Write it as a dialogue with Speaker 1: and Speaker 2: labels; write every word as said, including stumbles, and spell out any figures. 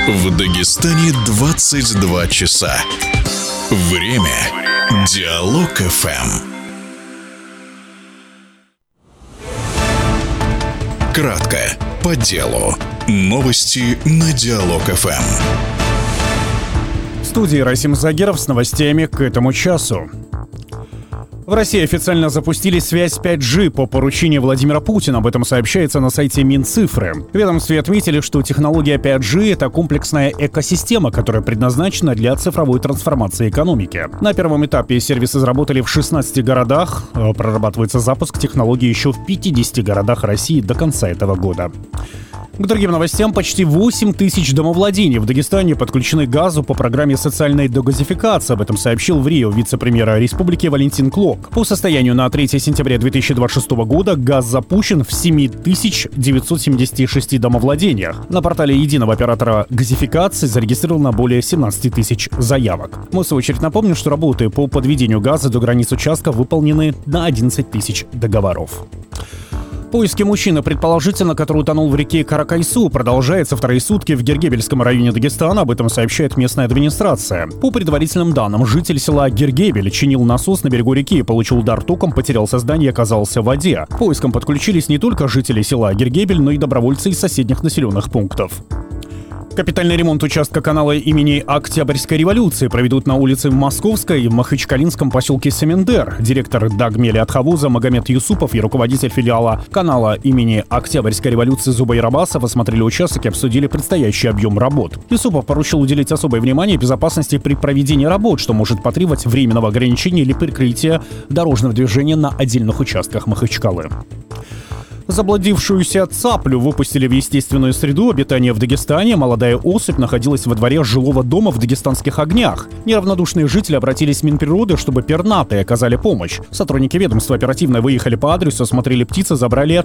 Speaker 1: В Дагестане двадцать два часа. Время Диалог эф эм. Кратко, по делу. Новости на Диалог эф эм.
Speaker 2: В студии Расим Загеров с новостями к этому часу. В России официально запустили связь пять джи по поручению Владимира Путина. Об этом сообщается на сайте Минцифры. В ведомстве отметили, что технология пять джи — это комплексная экосистема, которая предназначена для цифровой трансформации экономики. На первом этапе сервисы заработали в шестнадцати городах. Прорабатывается запуск технологии еще в пятидесяти городах России до конца этого года. К другим новостям. Почти восемь тысяч домовладений в Дагестане подключены к газу по программе социальной дегазификации. Об этом сообщил в Рио вице-премьер республики Валентин Клок. По состоянию на третье сентября две тысячи двадцать шестого года газ запущен в семь тысяч девятьсот семьдесят шесть домовладениях. На портале единого оператора газификации зарегистрировано более семнадцать тысяч заявок. Мы, в свою очередь, напомним, что работы по подведению газа до границ участка выполнены на одиннадцать тысяч договоров. Поиски мужчины, предположительно, который утонул в реке Каракайсу, продолжается вторые сутки в Гергебельском районе Дагестана. Об этом сообщает местная администрация. По предварительным данным, житель села Гергебель чинил насос на берегу реки, получил удар током, потерял сознание и оказался в воде. К поискам подключились не только жители села Гергебель, но и добровольцы из соседних населенных пунктов. Капитальный ремонт участка канала имени Октябрьской революции проведут на улице Московской и в Махачкалинском поселке Семендер. Директор Дагмели Атхавуза Магомед Юсупов и руководитель филиала канала имени Октябрьской революции Зубайр Аббасов осмотрели участок и обсудили предстоящий объем работ. Юсупов поручил уделить особое внимание безопасности при проведении работ, что может потребовать временного ограничения или прикрытия дорожного движения на отдельных участках Махачкалы. Заблудившуюся цаплю выпустили в естественную среду обитания в Дагестане. Молодая особь находилась во дворе жилого дома в Дагестанских Огнях. Неравнодушные жители обратились в Минприроды, чтобы пернатые оказали помощь. Сотрудники ведомства оперативно выехали по адресу, осмотрели птицу, забрали